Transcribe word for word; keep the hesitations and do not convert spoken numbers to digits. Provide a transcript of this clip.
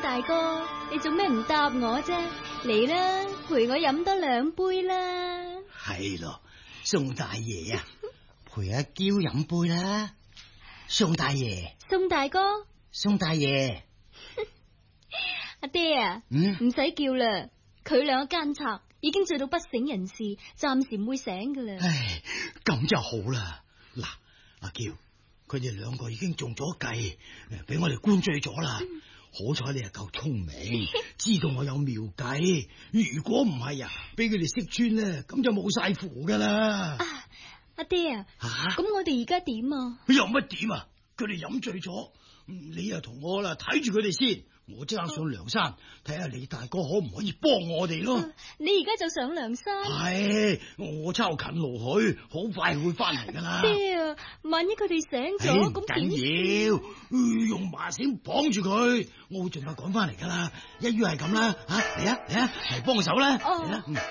大哥，你做咩唔答我啫？嚟啦，陪我飲多兩杯啦。 係咯，宋大爺啊，陪阿嬌飲杯啦。宋大爺， 宋大哥， 宋大爺， 阿爹啊， 嗯， 唔使叫啦，佢兩個奸賊已經醉到不省人事，暫時唔會醒噶啦。 唉，咁就好啦。嗱，阿嬌，佢哋兩個已經中咗計，俾我哋灌醉咗啦。嗯、好彩你係夠聰明，知道我有妙計。如果唔係啊，俾佢哋識穿咧，咁就冇晒符噶啦。 啊，阿爹啊，咁、啊、我哋而家點啊？ 有乜點啊？佢哋飲醉咗，你啊同我啦睇住佢哋先。我即刻上梁山睇下李大哥可唔可以幫我哋咯。 啊、你而家就上梁山？ 係，我抄近路去，好快會翻嚟噶啦。 爹啊，萬一佢哋醒咗，咁點？唔緊要，用麻繩綁住佢，我會盡快趕翻嚟噶啦。一於係咁啦，吓嚟啊嚟啊嚟幫手啦，嚟啦。